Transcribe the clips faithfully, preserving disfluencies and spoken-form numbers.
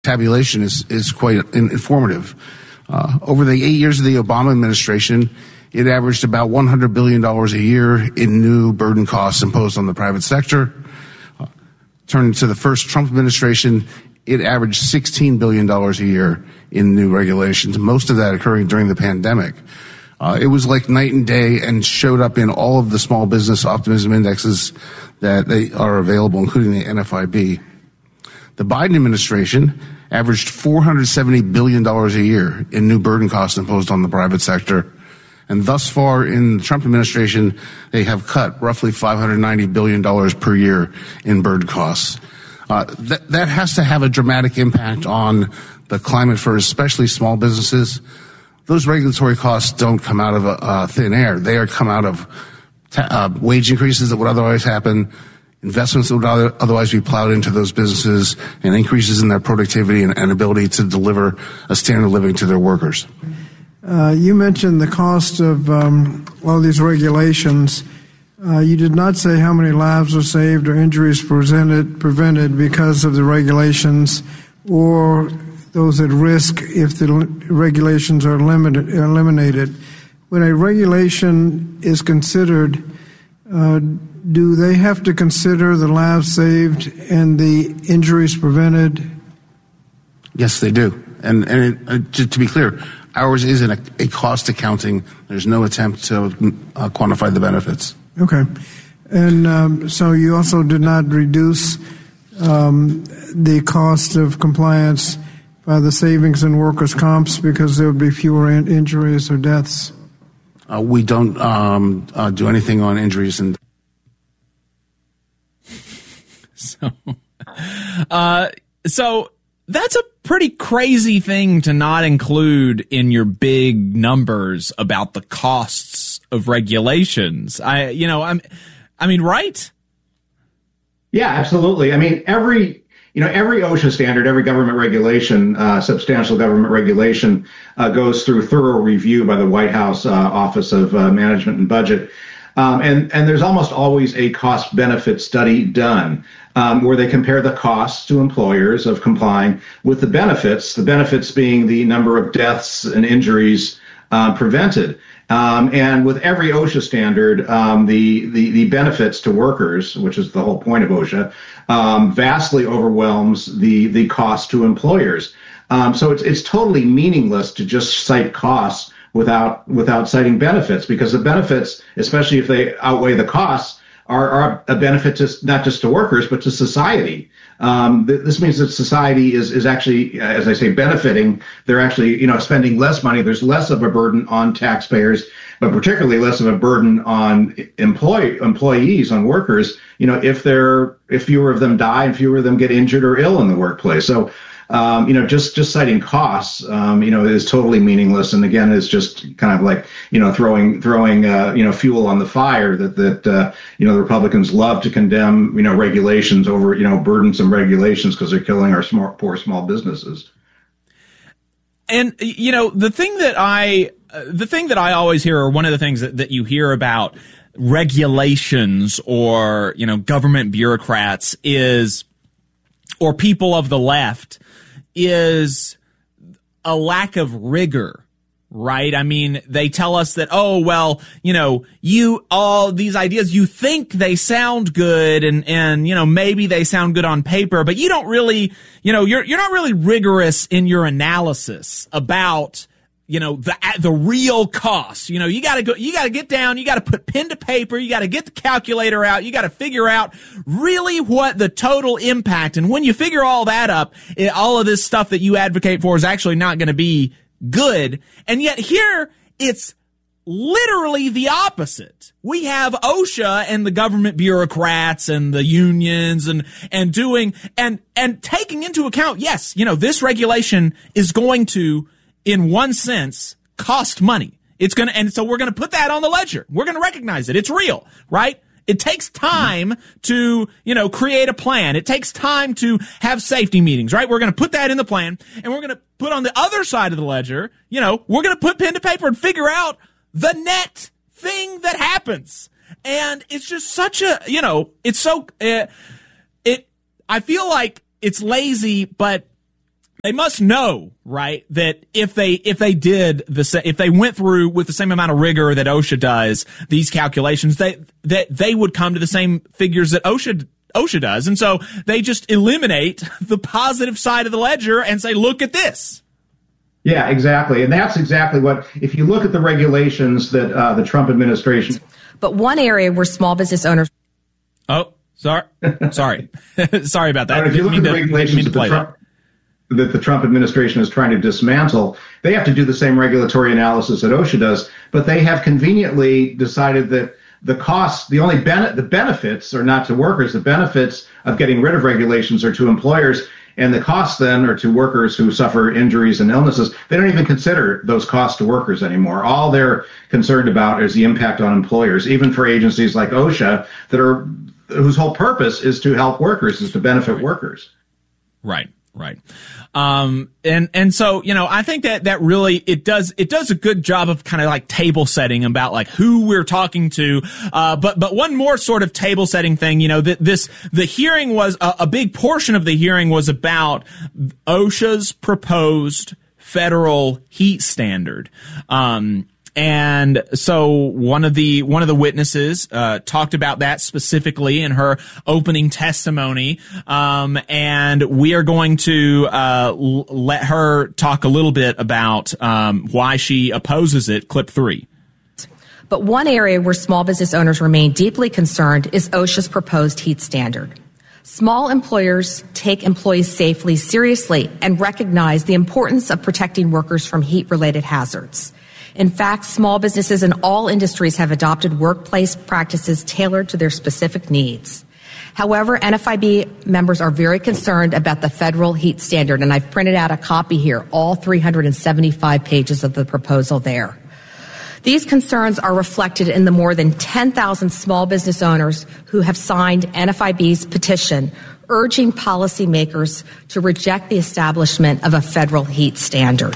tabulation is, is quite informative. Uh, over the eight years of the Obama administration, it averaged about one hundred billion dollars a year in new burden costs imposed on the private sector. Uh, turning to the first Trump administration, it averaged sixteen billion dollars a year in new regulations, most of that occurring during the pandemic. Uh, it was like night and day and showed up in all of the small business optimism indexes that they are available, including the N F I B. The Biden administration averaged four hundred seventy billion dollars a year in new burden costs imposed on the private sector. And thus far in the Trump administration, they have cut roughly five hundred ninety billion dollars per year in burden costs. Uh, that, that has to have a dramatic impact on the climate for especially small businesses. Those regulatory costs don't come out of uh, thin air. They are come out of ta- uh, wage increases that would otherwise happen, investments that would otherwise be plowed into those businesses, and increases in their productivity and, and ability to deliver a standard of living to their workers. Uh, you mentioned the cost of um, all these regulations. Uh, you did not say how many lives were saved or injuries prevented, prevented because of the regulations, or those at risk if the regulations are limited, eliminated. When a regulation is considered, uh, do they have to consider the lives saved and the injuries prevented? Yes, they do. And, and it, uh, to, to be clear, ours is an, a cost accounting. There's no attempt to uh, quantify the benefits. Okay. And um, so you also did not reduce um, the cost of compliance by the savings in workers' comps because there would be fewer in- injuries or deaths? Uh, we don't um, uh, do anything on injuries and. So, uh, so that's a pretty crazy thing to not include in your big numbers about the costs of regulations. I, you know, I'm, I mean, right? Yeah, absolutely. I mean, every, you know, every OSHA standard, every government regulation, uh, substantial government regulation, uh, goes through thorough review by the White House uh, Office of uh, Management and Budget. Um, and, and there's almost always a cost-benefit study done um, where they compare the costs to employers of complying with the benefits, the benefits being the number of deaths and injuries uh, prevented. Um, and with every OSHA standard, um, the, the, the benefits to workers, which is the whole point of OSHA, um, vastly overwhelms the, the cost to employers. Um, so it's, it's totally meaningless to just cite costs without without citing benefits, because the benefits, especially if they outweigh the costs, are, are a benefit to not just to workers but to society. Um, th- this means that society is is actually, as I say, benefiting. They're actually, you know, spending less money. There's less of a burden on taxpayers, but particularly less of a burden on employee employees, on workers. You know, if they're if fewer of them die and fewer of them get injured or ill in the workplace. So. Um, you know, just, just citing costs, um, you know, is totally meaningless. And again, is just kind of like, you know, throwing, throwing, uh, you know, fuel on the fire that, that, uh, you know, the Republicans love to condemn, you know, regulations over, you know, burdensome regulations because they're killing our small, poor small businesses. And, you know, the thing that I, uh, the thing that I always hear, or one of the things that, that you hear about regulations or, you know, government bureaucrats is, or people of the left, is a lack of rigor, right? I mean, they tell us that, oh, well, you know, you, all these ideas, you think they sound good and, and, you know, maybe they sound good on paper, but you don't really, you know, you're, you're not really rigorous in your analysis about, you know, the, the real costs. You know, you gotta go, you gotta get down, you gotta put pen to paper, you gotta get the calculator out, you gotta figure out really what the total impact. And when you figure all that up, it, all of this stuff that you advocate for is actually not gonna be good. And yet here, it's literally the opposite. We have OSHA and the government bureaucrats and the unions and, and doing, and, and taking into account, yes, you know, this regulation is going to, in one sense, cost money. It's going to, and so we're going to put that on the ledger. We're going to recognize it. It's real, right? It takes time to, you know, create a plan. It takes time to have safety meetings, right? We're going to put that in the plan, and we're going to put on the other side of the ledger, you know, we're going to put pen to paper and figure out the net thing that happens. And it's just such a, you know, it's so, uh, it, I feel like it's lazy, but They must know, right, that if they if they did the sa- if they went through with the same amount of rigor that OSHA does these calculations, they that they would come to the same figures that OSHA OSHA does, and so they just eliminate the positive side of the ledger and say, "Look at this." Yeah, exactly, and that's exactly what. If you look at the regulations that uh, the Trump administration, but one area where small business owners. Oh, sorry, sorry, sorry about that. If you look at the to, regulations that the Trump, that the Trump administration is trying to dismantle, they have to do the same regulatory analysis that OSHA does, but they have conveniently decided that the costs, the only bene- the benefits are not to workers. The benefits of getting rid of regulations are to employers, and the costs then are to workers who suffer injuries and illnesses. They don't even consider those costs to workers anymore. All they're concerned about is the impact on employers, even for agencies like OSHA that are whose whole purpose is to help workers, is to benefit workers. Right. Right. Um, and, and so, you know, I think that, that really, it does, it does a good job of kind of like table setting about like who we're talking to. Uh, but, but one more sort of table setting thing, you know, that this, the hearing was, a, a big portion of the hearing was about OSHA's proposed federal heat standard. Um, And so one of the one of the witnesses uh, talked about that specifically in her opening testimony, um, and we are going to uh, l- let her talk a little bit about um, why she opposes it. Clip three. But one area where small business owners remain deeply concerned is OSHA's proposed heat standard. Small employers take employees' safety seriously and recognize the importance of protecting workers from heat-related hazards. In fact, small businesses in all industries have adopted workplace practices tailored to their specific needs. However, N F I B members are very concerned about the federal heat standard, and I've printed out a copy here, all three hundred seventy-five pages of the proposal there. These concerns are reflected in the more than ten thousand small business owners who have signed N F I B's petition urging policymakers to reject the establishment of a federal heat standard.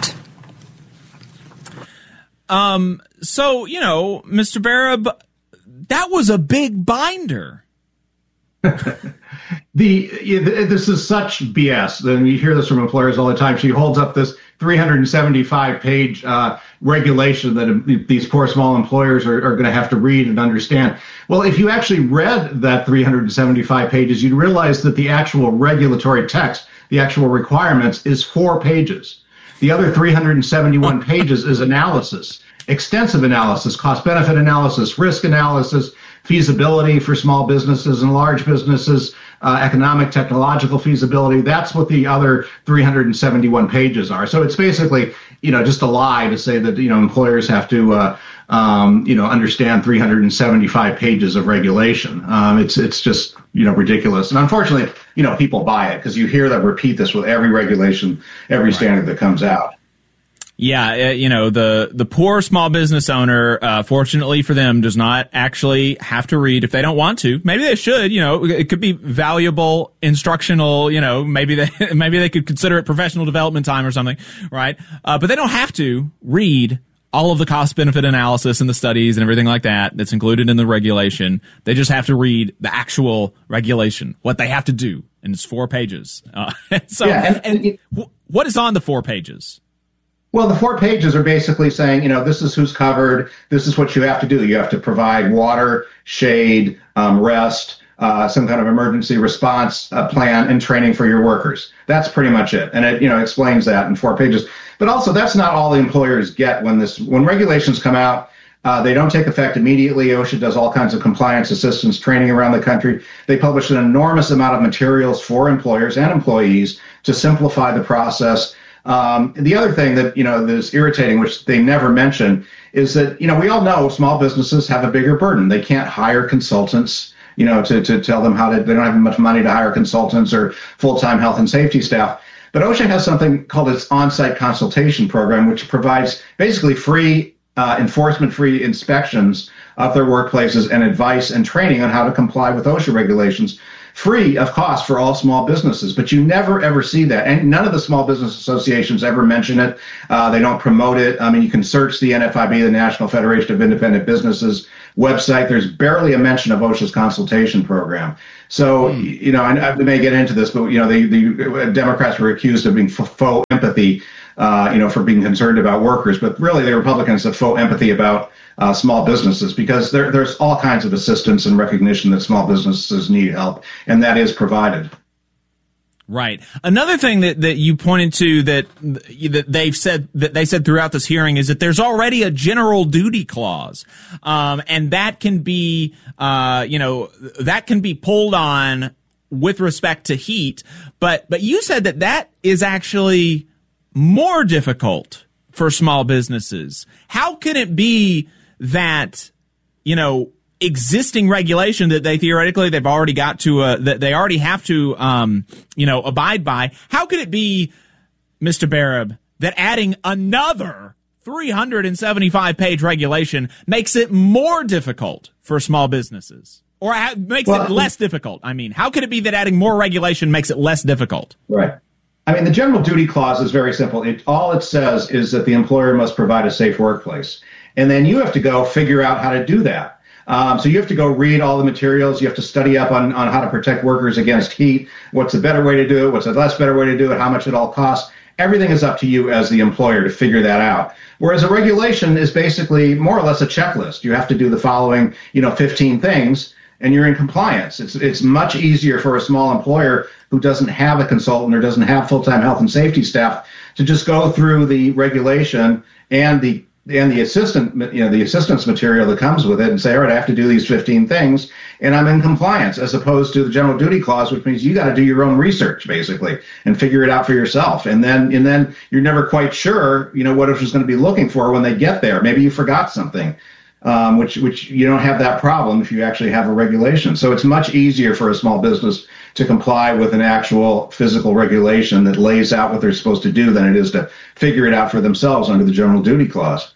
Um, so, you know, Mister Barab, that was a big binder. the This is such B S. And you hear this from employers all the time. She holds up this three hundred seventy-five page uh, regulation that these poor small employers are, are going to have to read and understand. Well, if you actually read that three hundred seventy-five pages, you'd realize that the actual regulatory text, the actual requirements, is four pages. The other three hundred seventy-one pages is analysis, extensive analysis, cost-benefit analysis, risk analysis, feasibility for small businesses and large businesses, uh, economic, technological feasibility. That's what the other three hundred seventy-one pages are. So it's basically, you know, just a lie to say that, you know, employers have to, uh, um, you know, understand three hundred seventy-five pages of regulation. Um, it's it's just, you know, ridiculous. And unfortunately, you know, people buy it because you hear them repeat this with every regulation, every standard that comes out. Yeah, uh, you know, the, the poor small business owner, uh, fortunately for them, does not actually have to read if they don't want to. Maybe they should, you know, it could be valuable, instructional, you know, maybe they, maybe they could consider it professional development time or something, right? Uh, but they don't have to read all of the cost-benefit analysis and the studies and everything like that that's included in the regulation. They just have to read the actual regulation, what they have to do, and it's four pages. Uh, so, yeah, and, and, and w- what is on the four pages? Well, the four pages are basically saying, you know, this is who's covered. This is what you have to do. You have to provide water, shade, um, rest, uh, some kind of emergency response uh, plan, and training for your workers. That's pretty much it. And it, you know, explains that in four pages. But also, that's not all the employers get when this when regulations come out. Uh, they don't take effect immediately. OSHA does all kinds of compliance assistance training around the country. They publish an enormous amount of materials for employers and employees to simplify the process. Um, the other thing that, you know, that is irritating, which they never mention, is that, you know, we all know small businesses have a bigger burden. They can't hire consultants, you know, to, to tell them how to, they don't have much money to hire consultants or full-time health and safety staff. But OSHA has something called its on-site consultation program, which provides basically free, uh, enforcement-free inspections of their workplaces and advice and training on how to comply with OSHA regulations, free of cost for all small businesses. But you never, ever see that. And none of the small business associations ever mention it. Uh, they don't promote it. I mean, you can search the N F I B, the National Federation of Independent Businesses, website. There's barely a mention of OSHA's consultation program. So, mm. you know, and I may get into this, but, you know, the, the Democrats were accused of being faux empathy, uh, you know, for being concerned about workers. But really, the Republicans have faux empathy about uh, small businesses, because there, there's all kinds of assistance and recognition that small businesses need help, and that is provided. Right. Another thing that, that you pointed to that that they've said that they said throughout this hearing is that there's already a general duty clause, um, and that can be, uh, you know, that can be pulled on with respect to heat. But but you said that that is actually more difficult for small businesses. How can it be that, you know, existing regulation that they theoretically they've already got to uh, that they already have to um you know abide by? How could it be, Mister Barab, that adding another three hundred seventy-five page regulation makes it more difficult for small businesses, or ha- makes well, it less difficult? I mean, how could it be that adding more regulation makes it less difficult? Right. I mean, the general duty clause is very simple. It, all it says is that the employer must provide a safe workplace, and then you have to go figure out how to do that. Um, so you have to go read all the materials. You have to study up on, on how to protect workers against heat. What's a better way to do it? What's a less better way to do it? How much it all costs? Everything is up to you as the employer to figure that out. Whereas a regulation is basically more or less a checklist. You have to do the following, you know, fifteen things, and you're in compliance. It's it's much easier for a small employer who doesn't have a consultant or doesn't have full-time health and safety staff to just go through the regulation and the and the assistant, you know, the assistance material that comes with it, and say, all right, I have to do these fifteen things, and I'm in compliance, as opposed to the general duty clause, which means you got to do your own research, basically, and figure it out for yourself. And then, and then you're never quite sure, you know, what OSHA's going to be looking for when they get there. Maybe you forgot something, um, which, which you don't have that problem if you actually have a regulation. So it's much easier for a small business to comply with an actual physical regulation that lays out what they're supposed to do than it is to figure it out for themselves under the general duty clause.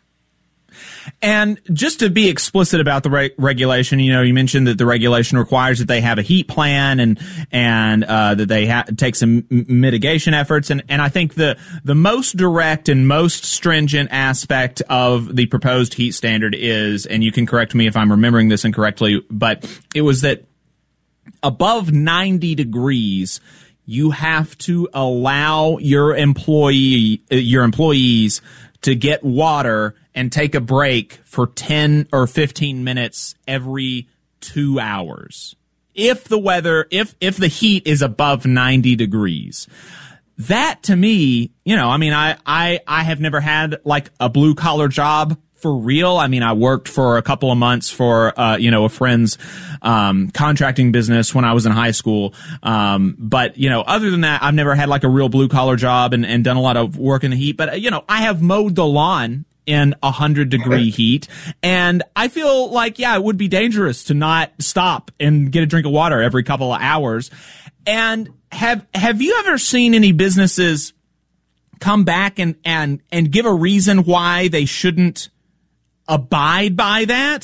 And just to be explicit about the re- regulation, you know, you mentioned that the regulation requires that they have a heat plan and and uh, that they ha- take some m- mitigation efforts. And, and I think the the most direct and most stringent aspect of the proposed heat standard is, and you can correct me if I'm remembering this incorrectly, but it was that above ninety degrees, you have to allow your employee your employees to get water and take a break for ten or fifteen minutes every two hours. If the weather, if, if the heat is above ninety degrees. That to me, you know, I mean, I, I, I have never had like a blue collar job for real. I mean, I worked for a couple of months for, uh, you know, a friend's, um, contracting business when I was in high school. Um, but, you know, other than that, I've never had like a real blue collar job and, and done a lot of work in the heat. But, you know, I have mowed the lawn in a hundred degree heat. And I feel like, yeah, it would be dangerous to not stop and get a drink of water every couple of hours. And have, have you ever seen any businesses come back and, and, and give a reason why they shouldn't abide by that?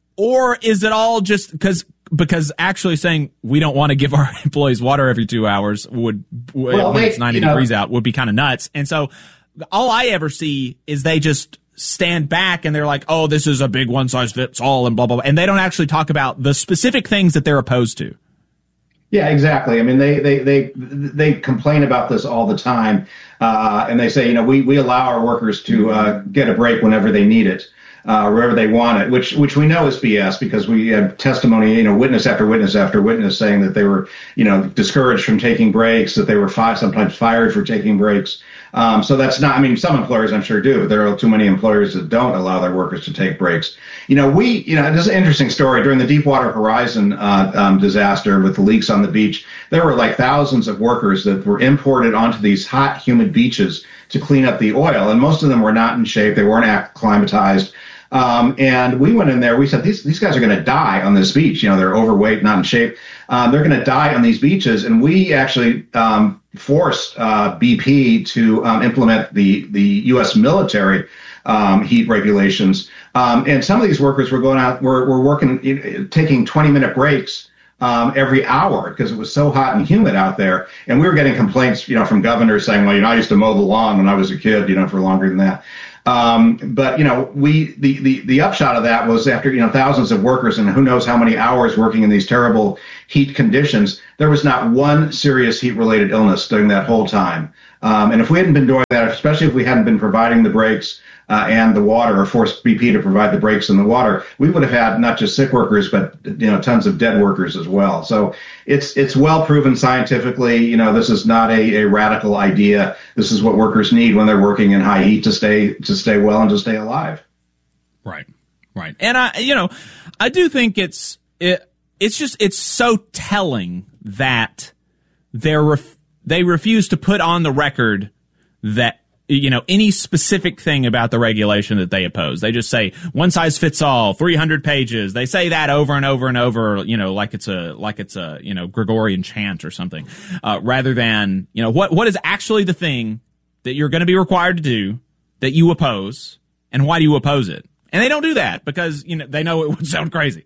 Or is it all just because, because actually saying we don't want to give our employees water every two hours would, well, when they, it's ninety you know, degrees out, would be kind of nuts. And so all I ever see is they just stand back and they're like, oh, this is a big one size fits all and blah, blah, blah. And they don't actually talk about the specific things that they're opposed to. Yeah, exactly. I mean, they they they they complain about this all the time. Uh, and they say, you know, we, we allow our workers to uh, get a break whenever they need it. Uh, wherever they want it, which which we know is B S because we have testimony, you know, witness after witness after witness saying that they were, you know, discouraged from taking breaks, that they were fi- sometimes fired for taking breaks. Um, so that's not, I mean, some employers I'm sure do, but there are too many employers that don't allow their workers to take breaks. You know, we, you know, this is an interesting story. During the Deepwater Horizon uh, um, disaster with the leaks on the beach, there were like thousands of workers that were imported onto these hot, humid beaches to clean up the oil, and most of them were not in shape. They weren't acclimatized. Um, and we went in there, we said, these, these guys are going to die on this beach. You know, they're overweight, not in shape. Um, they're going to die on these beaches. And we actually um, forced uh, B P to um, implement the, the U S military um, heat regulations. Um, and some of these workers were going out, were, were working, taking twenty minute breaks um, every hour because it was so hot and humid out there. And we were getting complaints, you know, from governors saying, well, you know, I used to mow the lawn when I was a kid, you know, for longer than that. Um, but, you know, we the, the, the upshot of that was after, you know, thousands of workers and who knows how many hours working in these terrible heat conditions, there was not one serious heat-related illness during that whole time. Um, and if we hadn't been doing that, especially if we hadn't been providing the breaks uh, and the water, or forced B P to provide the breaks and the water, we would have had not just sick workers, but, you know, tons of dead workers as well. So it's it's well proven scientifically. You know, this is not a, a radical idea. This is what workers need when they're working in high heat to stay to stay well and to stay alive. Right, right. And I, you know, I do think it's it, it's just it's so telling that they're ref- they refuse to put on the record that, you know, any specific thing about the regulation that they oppose. They just say one size fits all, three hundred pages. They say that over and over and over, you know, like it's a, like it's a, you know, Gregorian chant or something, uh, rather than, you know, what, what is actually the thing that you're going to be required to do that you oppose, and why do you oppose it? And they don't do that because, you know, they know it would sound crazy.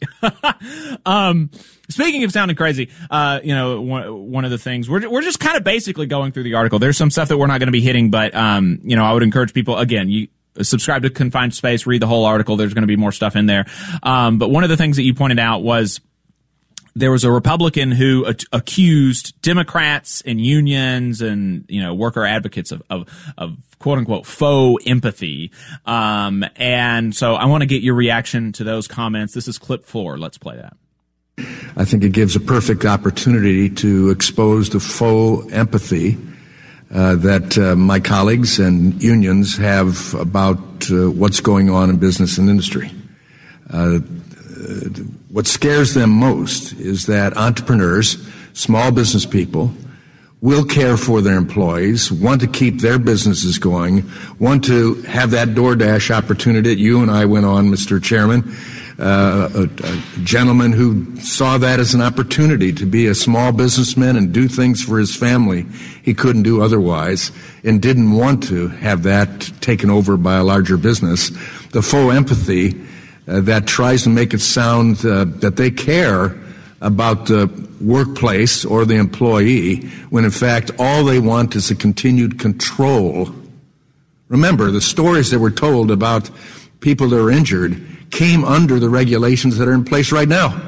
um, speaking of sounding crazy, uh, you know, one, one of the things we're, we're just kind of basically going through the article. There's some stuff that we're not going to be hitting, but, um, you know, I would encourage people, again, you subscribe to Confined Space, read the whole article. There's going to be more stuff in there. Um, but one of the things that you pointed out was there was a Republican who a- accused Democrats and unions and, you know, worker advocates of, of, of quote unquote faux empathy. Um, and so I want to get your reaction to those comments. This is clip four. Let's play that. I think it gives a perfect opportunity to expose the faux empathy uh, that uh, my colleagues and unions have about uh, what's going on in business and industry. Uh, what scares them most is that entrepreneurs, small business people, will care for their employees, want to keep their businesses going, want to have that DoorDash opportunity that you and I went on, Mister Chairman, uh, a, a gentleman who saw that as an opportunity to be a small businessman and do things for his family he couldn't do otherwise, and didn't want to have that taken over by a larger business. The faux empathy uh, that tries to make it sound uh, that they care about the workplace or the employee, when in fact all they want is a continued control. Remember, the stories that were told about people that are injured came under the regulations that are in place right now.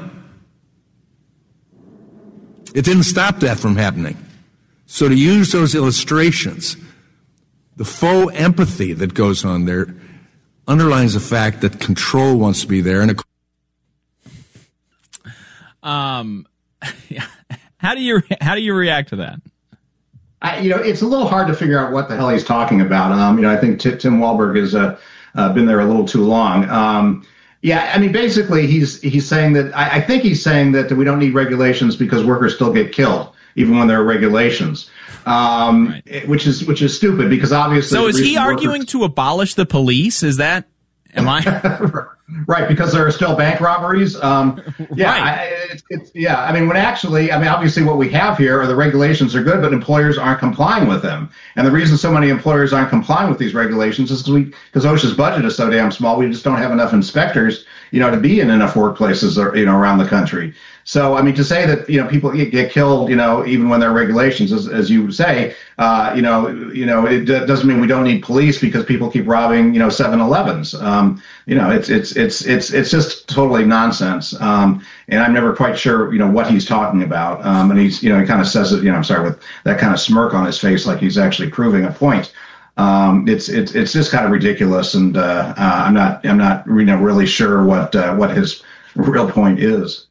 It didn't stop that from happening. So to use those illustrations, the faux empathy that goes on there underlines the fact that control wants to be there. And Um, how do you how do you react to that? I, you know, it's a little hard to figure out what the hell he's talking about. Um, you know, I think T- Tim Walberg has uh, uh, been there a little too long. Um, yeah, I mean, basically, he's he's saying that I, I think he's saying that we don't need regulations because workers still get killed even when there are regulations, um, right. which is which is stupid because obviously. So is he workers- arguing to abolish the police? Is that? Am I? Right, because there are still bank robberies. Um, yeah, right. I, it's, it's, yeah. I mean, when actually, I mean, obviously, what we have here are the regulations are good, but employers aren't complying with them. And the reason so many employers aren't complying with these regulations is because we, because OSHA's budget is so damn small, we just don't have enough inspectors, you know, to be in enough workplaces, or, you know, around the country. So, I mean, to say that, you know, people get, get killed, you know, even when there are regulations, as, as you say, uh, you know, you know, it d- doesn't mean we don't need police because people keep robbing, you know, seven elevens. Um, you know, it's it's it's it's it's just totally nonsense. Um, and I'm never quite sure, you know, what he's talking about. Um, and he's, you know, he kind of says it, you know, I'm sorry, with that kind of smirk on his face, like he's actually proving a point. Um, it's it's it's just kind of ridiculous, and uh, uh, I'm not I'm not you know really sure what uh, what his real point is.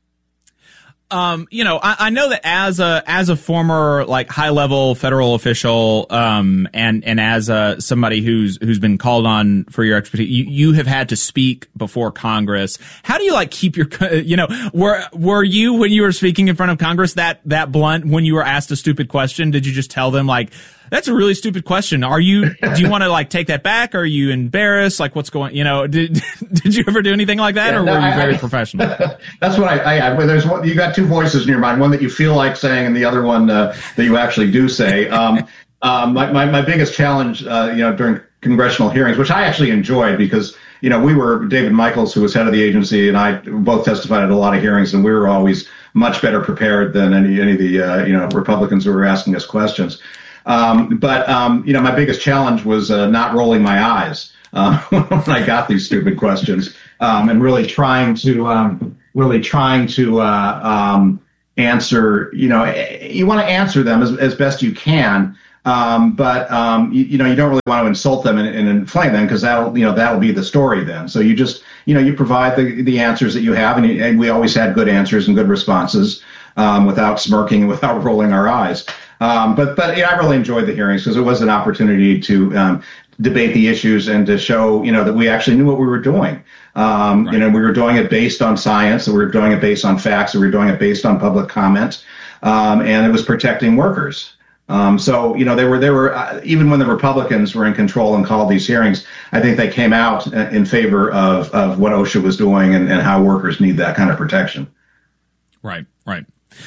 Um, you know, I, I know that as a as a former like high level federal official, um, and and as a somebody who's who's been called on for your expertise, you, you have had to speak before Congress. How do you like keep your, you know, were were you when you were speaking in front of Congress that that blunt when you were asked a stupid question? Did you just tell them like, that's a really stupid question? Are you, do you want to like take that back? Are you embarrassed? Like what's going, you know, did, did you ever do anything like that, yeah, or no, were you I, very I, professional? That's what I, I, I there's one, you got two voices in your mind, one that you feel like saying and the other one uh, that you actually do say. Um, um, my, my, my biggest challenge, uh, you know, during congressional hearings, which I actually enjoyed because, you know, we were, David Michaels, who was head of the agency, and I both testified at a lot of hearings, and we were always much better prepared than any, any of the, uh, you know, Republicans who were asking us questions. Um, but, um, you know, my biggest challenge was uh, not rolling my eyes uh, when I got these stupid questions, um, and really trying to um, really trying to uh, um, answer. You know, you want to answer them as, as best you can. Um, but, um, you, you know, you don't really want to insult them and, and inflame them, because that'll, you know, that'll be the story then. So you just, you know, you provide the, the answers that you have, and, you, and we always had good answers and good responses, um, without smirking and without rolling our eyes. Um, but, but yeah, I really enjoyed the hearings, because it was an opportunity to, um, debate the issues and to show, you know, that we actually knew what we were doing. Um, right. You know, we were doing it based on science, and we were doing it based on facts, and we were doing it based on public comment. Um, and it was protecting workers. Um, so, you know, they were, they were, uh, even when the Republicans were in control and called these hearings, I think they came out in favor of, of what OSHA was doing and, and how workers need that kind of protection. Right, right.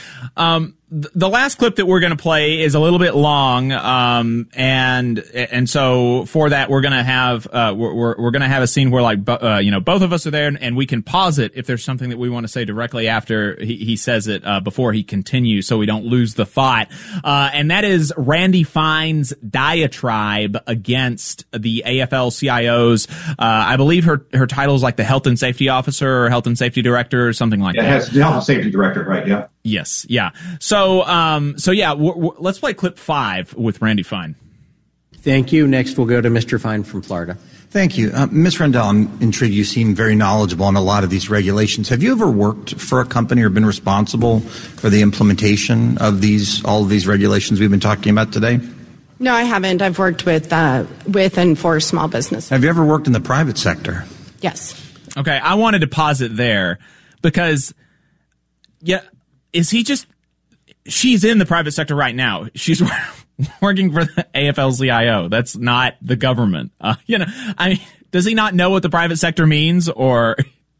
Um, th- the last clip that we're going to play is a little bit long, um, and and so for that we're going to have uh, we're we're going to have a scene where, like, uh, you know, both of us are there, and, and we can pause it if there's something that we want to say directly after he, he says it, uh, before he continues, so we don't lose the thought. Uh, and that is Randy Fine's diatribe against the A F L C I Os. Uh, I believe her her title is like the Health and Safety Officer or Health and Safety Director or something like yeah, that. It has the Health and Safety Director, right? Yeah. Yes, yeah. So, um, so yeah, w- w- let's play clip five with Randy Fine. Thank you. Next, we'll go to Mister Fine from Florida. Thank you. Uh, Miz Rendell, I'm intrigued. You seem very knowledgeable on a lot of these regulations. Have you ever worked for a company or been responsible for the implementation of these, all of these regulations we've been talking about today? No, I haven't. I've worked with, uh, with and for small businesses. Have you ever worked in the private sector? Yes. Okay, I wanted to pause it there because, yeah, is he just, she's in the private sector right now. She's working for the A F L C I O. That's not the government. Uh, you know, I mean, does he not know what the private sector means, or?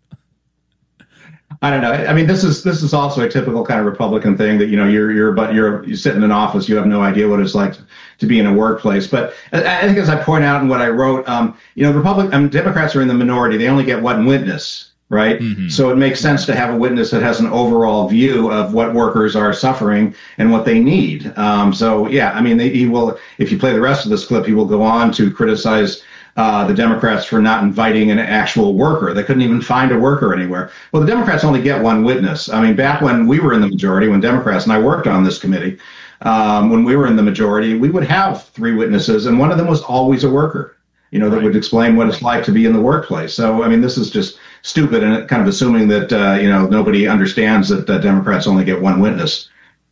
I don't know. I mean, this is this is also a typical kind of Republican thing that, you know, you're you're but you're you sit in an office, you have no idea what it's like to, to be in a workplace. But I think, as I point out in what I wrote, um, you know, Republic, um, Democrats are in the minority. They only get one witness. Right. Mm-hmm. So it makes sense to have a witness that has an overall view of what workers are suffering and what they need. Um, so, yeah, I mean, they, he will, if you play the rest of this clip, he will go on to criticize uh, the Democrats for not inviting an actual worker. They couldn't even find a worker anywhere. Well, the Democrats only get one witness. I mean, back when we were in the majority, when Democrats, and I worked on this committee, um, when we were in the majority, we would have three witnesses, and one of them was always a worker, you know, that right. would explain what it's like to be in the workplace. So, I mean, this is just stupid, and kind of assuming that, uh, you know, nobody understands that uh, Democrats only get one witness.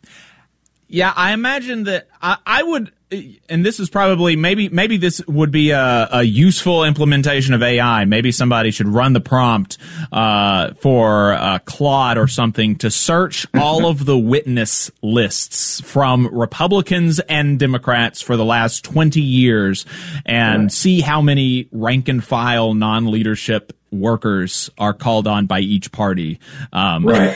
Yeah, I imagine that I, I would, and this is probably, maybe maybe this would be a, a useful implementation of A I. Maybe somebody should run the prompt uh, for uh, Claude or something to search all of the witness lists from Republicans and Democrats for the last twenty years and right. see how many rank and file non-leadership workers are called on by each party. Um, right.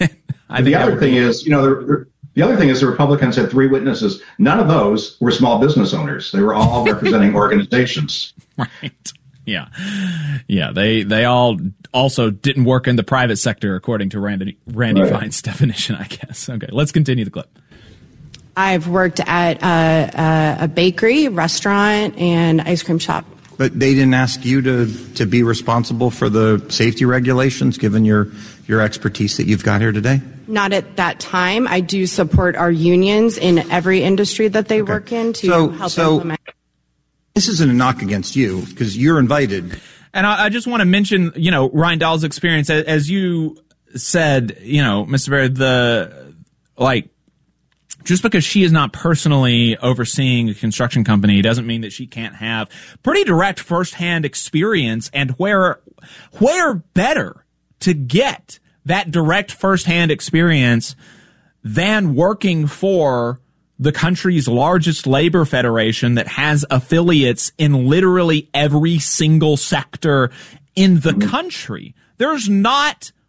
I the think other thing be- is, you know, the, the other thing is the Republicans had three witnesses. None of those were small business owners. They were all representing organizations. Right. Yeah. Yeah. They they all also didn't work in the private sector, according to Randy Randy right. Fine's definition, I guess. Okay, let's continue the clip. I've worked at a, a bakery, restaurant, and ice cream shop. But they didn't ask you to, to be responsible for the safety regulations, given your, your expertise that you've got here today? Not at that time. I do support our unions in every industry that they okay. work in to so, help so implement. This isn't a knock against you, because you're invited. And I, I just want to mention, you know, Ryan Dahl's experience. As, as you said, you know, Mister Baird, the, like, just because she is not personally overseeing a construction company doesn't mean that she can't have pretty direct firsthand experience, and where where better to get that direct firsthand experience than working for the country's largest labor federation that has affiliates in literally every single sector in the country. There's not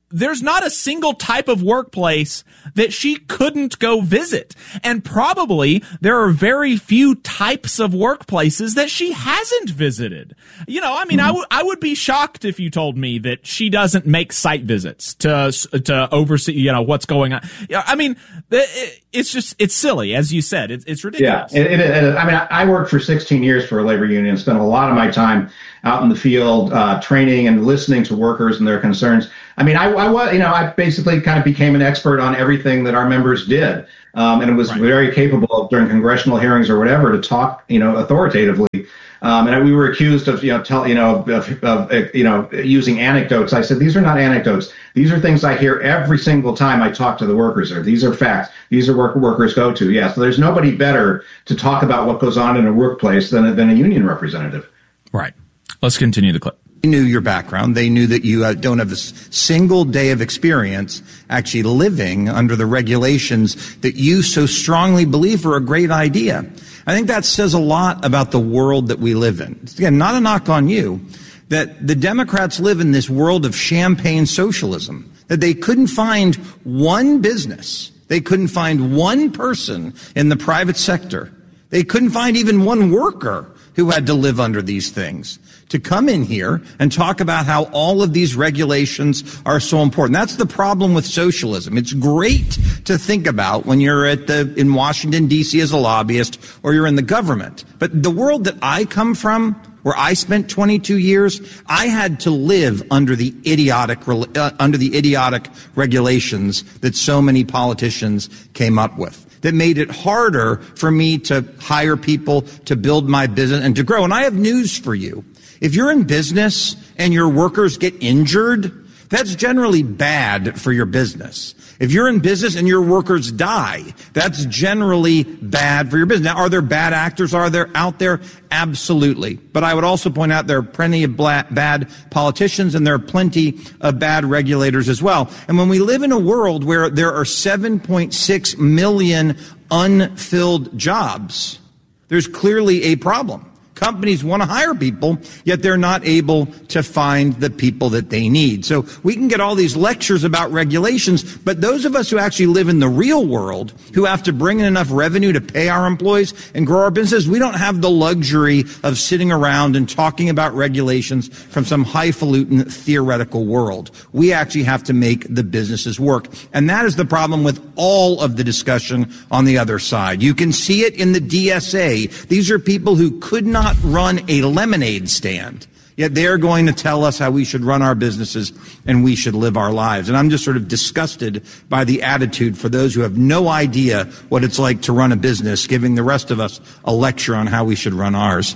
there's not a single type of workplace that she couldn't go visit. And probably there are very few types of workplaces that she hasn't visited. You know, I mean, mm-hmm. I, w- I would be shocked if you told me that she doesn't make site visits to, to oversee, you know, what's going on. I mean, it, it's just, it's silly. As you said, it's, it's ridiculous. Yeah. It, it, it, I mean, I worked for sixteen years for a labor union, spent a lot of my time out in the field, uh, training and listening to workers and their concerns. I mean, I, I was, you know, I basically kind of became an expert on everything that our members did, um, and was right. very capable of, during congressional hearings or whatever, to talk, you know, authoritatively. Um, and we were accused of, you know, tell, you know, of, of, you know, using anecdotes. I said, these are not anecdotes. These are things I hear every single time I talk to the workers. Or these are facts. These are work workers go to. Yeah. So there's nobody better to talk about what goes on in a workplace than than a union representative. Right. Let's continue the clip. They knew your background. They knew that you uh, don't have a single day of experience actually living under the regulations that you so strongly believe are a great idea. I think that says a lot about the world that we live in. It's, again, not a knock on you, that the Democrats live in this world of champagne socialism, that they couldn't find one business, they couldn't find one person in the private sector, they couldn't find even one worker who had to live under these things, to come in here and talk about how all of these regulations are so important. That's the problem with socialism. It's great to think about when you're at the, in Washington, D C as a lobbyist, or you're in the government. But the world that I come from, where I spent twenty-two years, I had to live under the idiotic, uh, under the idiotic regulations that so many politicians came up with, that made it harder for me to hire people, to build my business, and to grow. And I have news for you. If you're in business and your workers get injured, that's generally bad for your business. If you're in business and your workers die, that's generally bad for your business. Now, are there bad actors? Are there out there? Absolutely. But I would also point out there are plenty of bad politicians and there are plenty of bad regulators as well. And when we live in a world where there are seven point six million unfilled jobs, there's clearly a problem. Companies want to hire people, yet they're not able to find the people that they need. So we can get all these lectures about regulations, but those of us who actually live in the real world, who have to bring in enough revenue to pay our employees and grow our business, we don't have the luxury of sitting around and talking about regulations from some highfalutin theoretical world. We actually have to make the businesses work. And that is the problem with all of the discussion on the other side. You can see it in the D S A. These are people who could not run a lemonade stand, yet they're going to tell us how we should run our businesses and we should live our lives. And I'm just sort of disgusted by the attitude for those who have no idea what it's like to run a business, giving the rest of us a lecture on how we should run ours.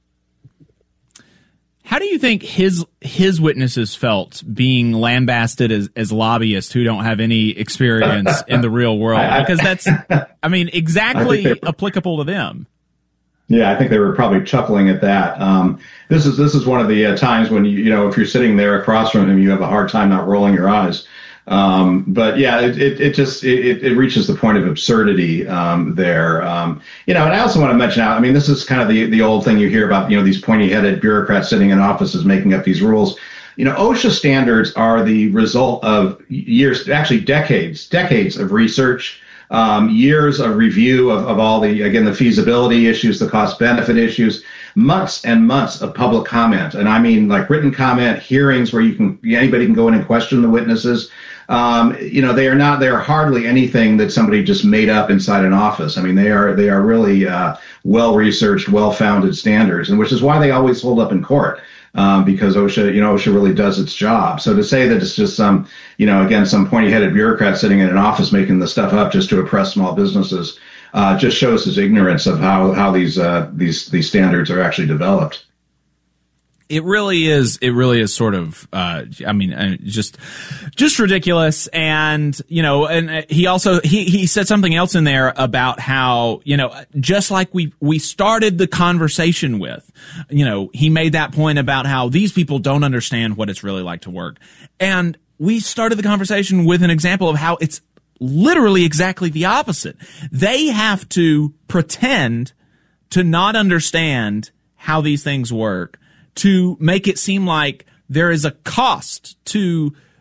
How do you think his his witnesses felt being lambasted as, as lobbyists who don't have any experience in the real world? Because that's, I mean, exactly I applicable to them. Yeah, I think they were probably chuckling at that. Um, this is this is one of the uh, times when, you, you know, if you're sitting there across from him, you have a hard time not rolling your eyes. Um, but yeah, it, it, it just it, it reaches the point of absurdity um, there. Um, you know, and I also want to mention out, I mean, this is kind of the, the old thing you hear about, you know, these pointy-headed bureaucrats sitting in offices making up these rules. You know, OSHA standards are the result of years, actually decades, decades of research. Um, years of review of, of all the, again, the feasibility issues, the cost benefit issues, months and months of public comment. And I mean, like written comment, hearings where you can, anybody can go in and question the witnesses. Um, you know, they are not, they are hardly anything that somebody just made up inside an office. I mean, they are, they are really uh, well-researched, well-founded standards, and which is why they always hold up in court. Um, because OSHA, you know, OSHA really does its job. So to say that it's just some, you know, again, some pointy-headed bureaucrat sitting in an office making the stuff up just to oppress small businesses, uh, just shows his ignorance of how how these uh, these these standards are actually developed. It really is. It really is sort of. Uh, I mean, just, just ridiculous. And you know, and he also he he said something else in there about how, you know, just like we we started the conversation with, you know, he made that point about how these people don't understand what it's really like to work, and we started the conversation with an example of how it's literally exactly the opposite. They have to pretend to not understand how these things work, to make it seem like there is a cost to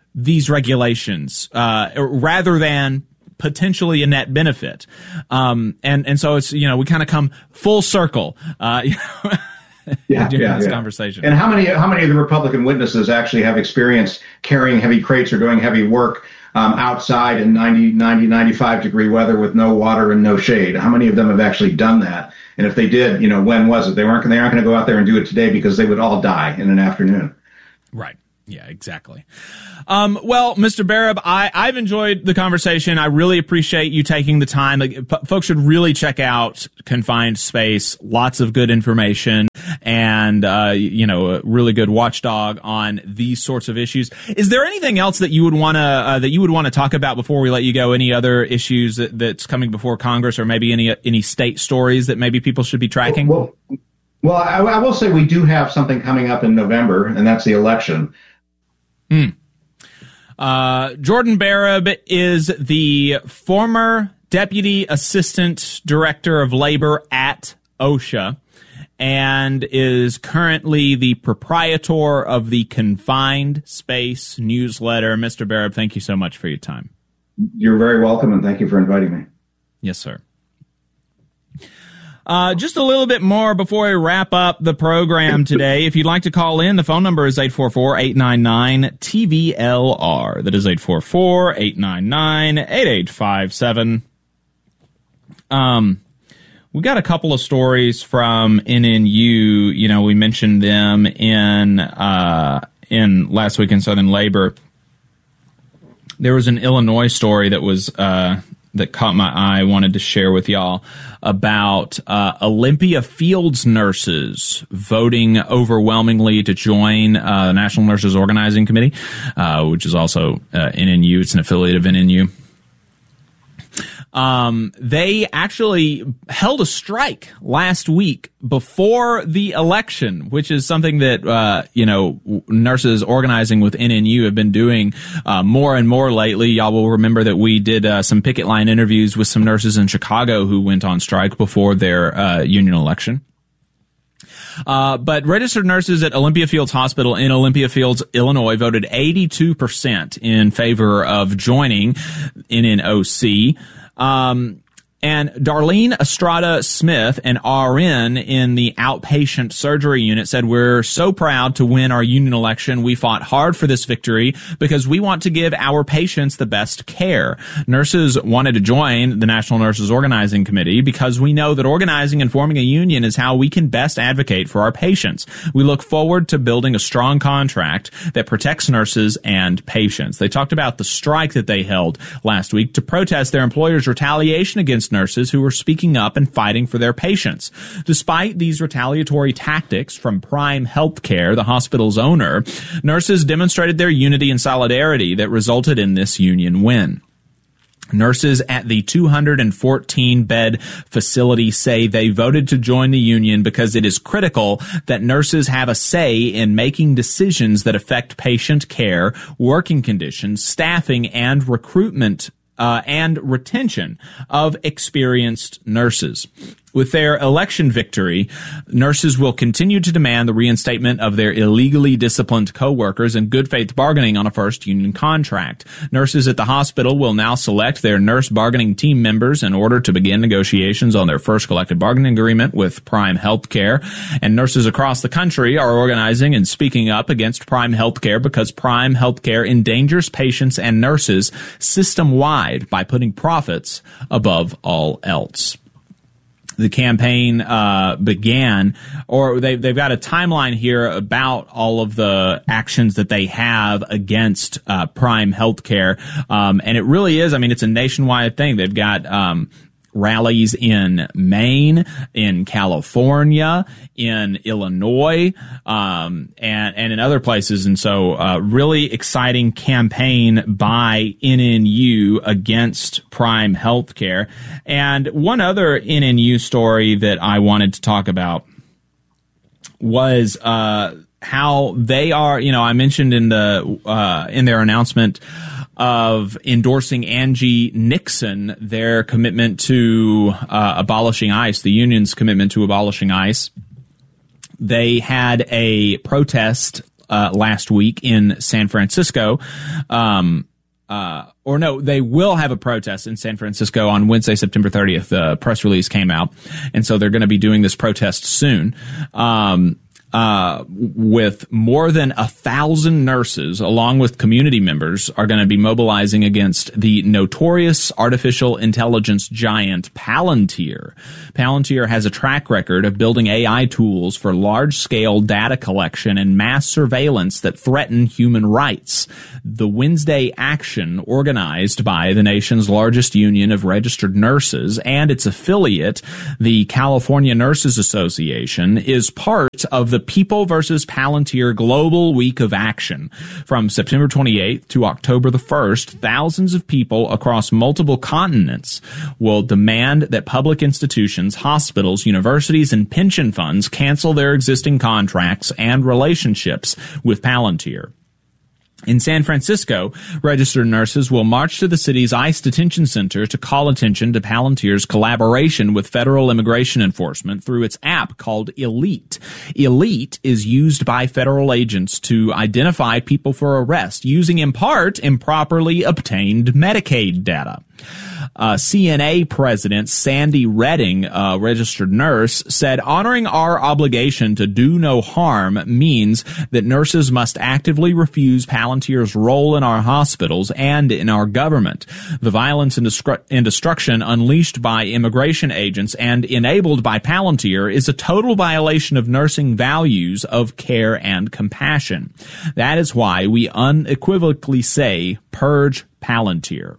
these regulations uh, rather than potentially a net benefit. Um, and, and so it's, you know, we kind of come full circle, uh, you know, yeah, during yeah, this yeah. conversation. And how many, how many of the Republican witnesses actually have experience carrying heavy crates or doing heavy work um, outside in ninety, ninety, ninety-five degree weather with no water and no shade? How many of them have actually done that? And if they did, you know, when was it? They weren't, they aren't going to go out there and do it today because they would all die in an afternoon. Right. Yeah, exactly. Um, well, Mister Barab, I, I've enjoyed the conversation. I really appreciate you taking the time. Like, p- folks should really check out Confined Space. Lots of good information and, uh, you know, a really good watchdog on these sorts of issues. Is there anything else that you would want to, uh, that you would want to talk about before we let you go? Any other issues that, that's coming before Congress, or maybe any, any state stories that maybe people should be tracking? Well, well I, I will say we do have something coming up in November, and that's the election. Hmm. Uh, Jordan Barab is the former Deputy Assistant Director of Labor at OSHA and is currently the proprietor of the Confined Space newsletter. Mister Barab, thank you so much for your time. You're very welcome, and thank you for inviting me. Yes, sir. Uh, just a little bit more before we wrap up the program today. If you'd like to call in, the phone number is eight four four, eight nine nine, T V L R. That is eight four four, eight nine nine, eight eight five seven. Um, we got a couple of stories from N N U. You know, we mentioned them in, uh, in Last Week in Southern Labor. There was an Illinois story that was, uh, that caught my eye, wanted to share with y'all about uh, Olympia Fields nurses voting overwhelmingly to join uh, the National Nurses Organizing Committee, uh, which is also uh, N N U. It's an affiliate of N N U. Um, they actually held a strike last week before the election, which is something that, uh, you know, nurses organizing with N N U have been doing, uh, more and more lately. Y'all will remember that we did, uh, some picket line interviews with some nurses in Chicago who went on strike before their, uh, union election. Uh, but registered nurses at Olympia Fields Hospital in Olympia Fields, Illinois, voted eighty-two percent in favor of joining N N O C. Um, and Darlene Estrada Smith, an R N in the outpatient surgery unit, said, "We're so proud to win our union election. We fought hard for this victory because we want to give our patients the best care. Nurses wanted to join the National Nurses Organizing Committee because we know that organizing and forming a union is how we can best advocate for our patients. We look forward to building a strong contract that protects nurses and patients." They talked about the strike that they held last week to protest their employer's retaliation against nurses who were speaking up and fighting for their patients. Despite these retaliatory tactics from Prime Healthcare, the hospital's owner, nurses demonstrated their unity and solidarity that resulted in this union win. Nurses at the two hundred fourteen bed facility say they voted to join the union because it is critical that nurses have a say in making decisions that affect patient care, working conditions, staffing, and recruitment Uh, and retention of experienced nurses. With their election victory, nurses will continue to demand the reinstatement of their illegally disciplined coworkers and good faith bargaining on a first union contract. Nurses at the hospital will now select their nurse bargaining team members in order to begin negotiations on their first collective bargaining agreement with Prime Healthcare. And nurses across the country are organizing and speaking up against Prime Healthcare because Prime Healthcare endangers patients and nurses system-wide by putting profits above all else. The campaign uh, began, or they, they've got a timeline here about all of the actions that they have against uh, Prime Healthcare. Um, and it really is, I mean, it's a nationwide thing. They've got um, rallies in Maine, in California, in Illinois, um, and, and in other places. And so, uh, really exciting campaign by N N U against Prime Healthcare. And one other N N U story that I wanted to talk about was, uh, how they are, you know, I mentioned in the, uh, in their announcement of endorsing Angie Nixon, their commitment to uh, abolishing ICE, the union's commitment to abolishing ICE. They had a protest uh, last week in San Francisco. Um, uh, or no, they will have a protest in San Francisco on Wednesday, September thirtieth. The press release came out. And so they're going to be doing this protest soon. Um, Uh, with more than a thousand nurses, along with community members, are going to be mobilizing against the notorious artificial intelligence giant Palantir. Palantir has a track record of building A I tools for large-scale data collection and mass surveillance that threaten human rights. The Wednesday action, organized by the nation's largest union of registered nurses and its affiliate, the California Nurses Association, is part of the People versus Palantir Global Week of Action. From September twenty-eighth to October the first, thousands of people across multiple continents will demand that public institutions, hospitals, universities, and pension funds cancel their existing contracts and relationships with Palantir. In San Francisco, registered nurses will march to the city's ICE detention center to call attention to Palantir's collaboration with federal immigration enforcement through its app called Elite. Elite is used by federal agents to identify people for arrest, using in part improperly obtained Medicaid data. Uh, C N A President Sandy Redding, a registered nurse, said honoring our obligation to do no harm means that nurses must actively refuse Palantir's role in our hospitals and in our government. The violence and, destru- and destruction unleashed by immigration agents and enabled by Palantir is a total violation of nursing values of care and compassion. That is why we unequivocally say, purge Palantir.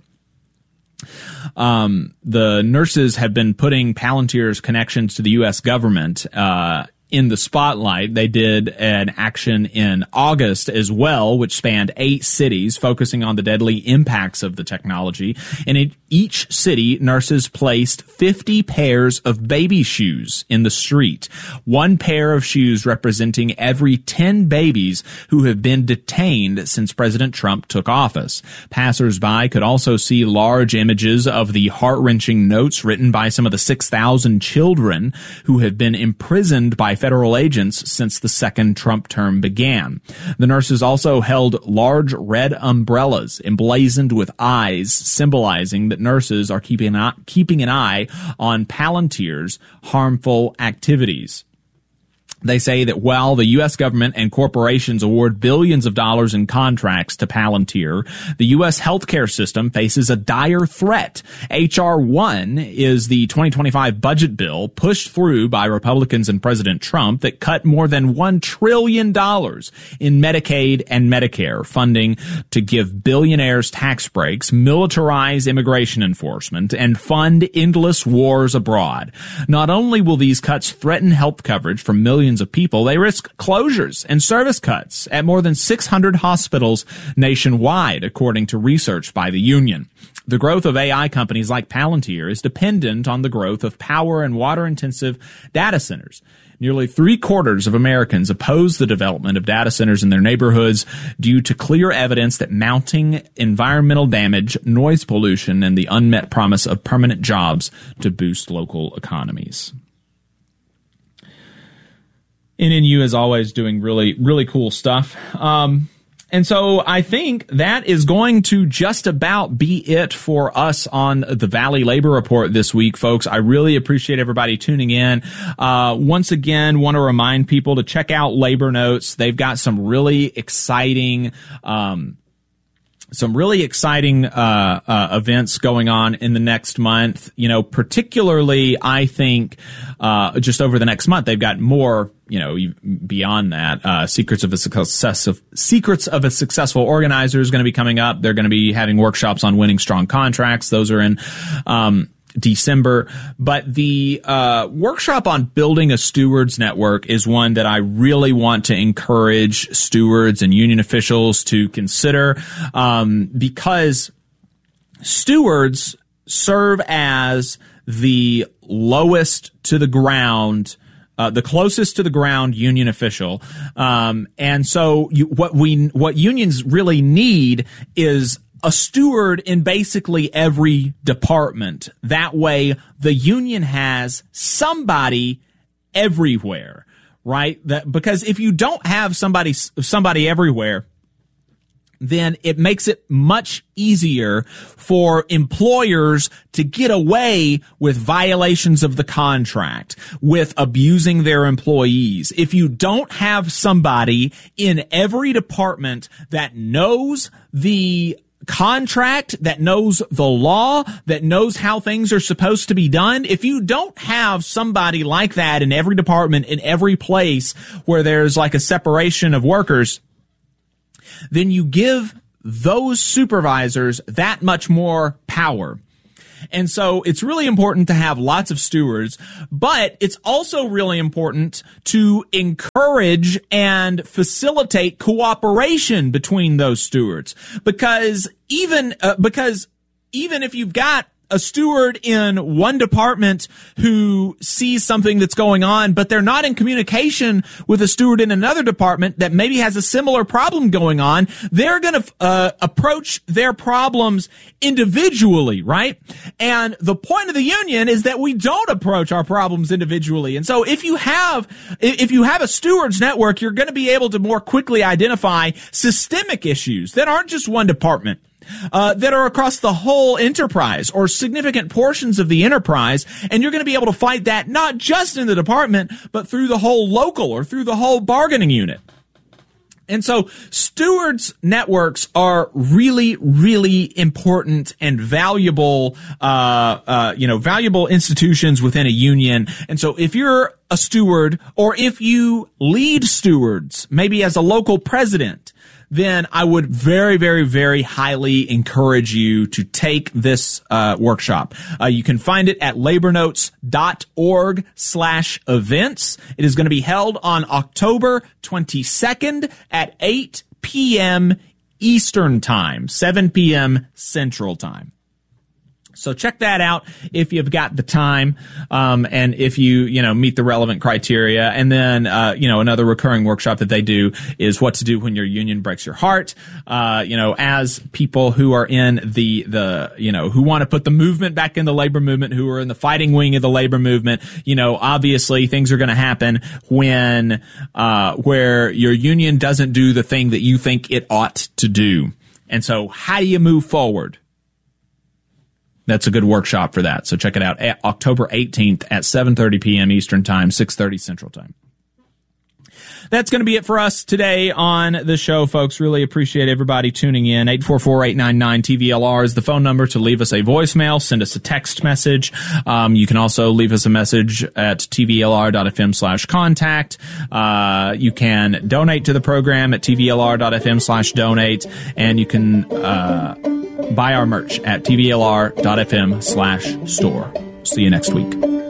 Um, the nurses have been putting Palantir's connections to the U S government, uh, in the spotlight. They did an action in August as well, which spanned eight cities, focusing on the deadly impacts of the technology. And in each city, nurses placed fifty pairs of baby shoes in the street, one pair of shoes representing every ten babies who have been detained since President Trump took office. Passers-by could also see large images of the heart-wrenching notes written by some of the six thousand children who have been imprisoned by federal agents since the second Trump term began. The nurses also held large red umbrellas emblazoned with eyes, symbolizing that nurses are keeping an eye, keeping an eye on Palantir's harmful activities. They say that while the U S government and corporations award billions of dollars in contracts to Palantir, the U S healthcare system faces a dire threat. H R one is the twenty twenty-five budget bill pushed through by Republicans and President Trump that cut more than one trillion dollars in Medicaid and Medicare funding to give billionaires tax breaks, militarize immigration enforcement, and fund endless wars abroad. Not only will these cuts threaten health coverage for millions of people, they risk closures and service cuts at more than six hundred hospitals nationwide, according to research by the union. The growth of A I companies like Palantir is dependent on the growth of power and water-intensive data centers. Nearly three-quarters of Americans oppose the development of data centers in their neighborhoods due to clear evidence that mounting environmental damage, noise pollution, and the unmet promise of permanent jobs to boost local economies. N N U is always doing really, really cool stuff. Um, and so I think that is going to just about be it for us on the Valley Labor Report this week, folks. I really appreciate everybody tuning in. Uh, once again, want to remind people to check out Labor Notes. They've got some really exciting, um, Some really exciting uh, uh events going on in the next month. You know, particularly, I think, uh just over the next month, they've got more, you know, beyond that. Uh Secrets of a Successful Secrets of a Successful Organizer is going to be coming up. They're going to be having workshops on winning strong contracts. Those are in um December. But the uh workshop on building a stewards network is one that I really want to encourage stewards and union officials to consider, um because stewards serve as the lowest to the ground Uh, the closest to the ground union official. Um, and so you, what we, what unions really need is a steward in basically every department. That way the union has somebody everywhere, right? That because if you don't have somebody somebody everywhere, then it makes it much easier for employers to get away with violations of the contract, with abusing their employees. If you don't have somebody in every department that knows the contract, that knows the law, that knows how things are supposed to be done, if you don't have somebody like that in every department, in every place where there's like a separation of workers, then you give those supervisors that much more power. And so it's really important to have lots of stewards, but it's also really important to encourage and facilitate cooperation between those stewards, because even uh, because even if you've got a steward in one department who sees something that's going on, but they're not in communication with a steward in another department that maybe has a similar problem going on, they're going to uh, approach their problems individually, right? And the point of the union is that we don't approach our problems individually. And so if you have, if you have a stewards network, you're going to be able to more quickly identify systemic issues that aren't just one department. Uh, that are across the whole enterprise or significant portions of the enterprise, and you're going to be able to fight that not just in the department, but through the whole local or through the whole bargaining unit. And so stewards networks are really, really important and valuable, uh, uh, you know, valuable institutions within a union. And so if you're a steward, or if you lead stewards, maybe as a local president, then I would very, very, very highly encourage you to take this uh, workshop. Uh, you can find it at labornotes.org slash events. It is going to be held on October twenty-second at eight p.m. Eastern Time, seven p.m. Central Time. So check that out if you've got the time, um, and if you, you know, meet the relevant criteria. And then, uh, you know, another recurring workshop that they do is what to do when your union breaks your heart. Uh, you know, as people who are in the, the, you know, who want to put the movement back in the labor movement, who are in the fighting wing of the labor movement, you know, obviously things are going to happen when, uh, where your union doesn't do the thing that you think it ought to do. And so how do you move forward? That's a good workshop for that. So check it out at October eighteenth at seven thirty p.m. Eastern Time, six thirty Central Time. That's going to be it for us today on the show, folks. Really appreciate everybody tuning in. eight four four, eight nine nine, T V L R is the phone number to leave us a voicemail. Send us a text message. Um, you can also leave us a message at tvlr.fm slash contact. Uh, you can donate to the program at tvlr.fm slash donate. And you can uh, buy our merch at tvlr.fm slash store. See you next week.